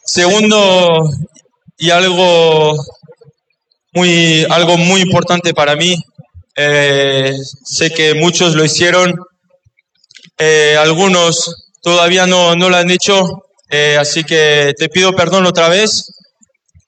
Segundo, y algo muy importante para mí, sé que muchos lo hicieron, algunos todavía no lo han hecho, así que te pido perdón otra vez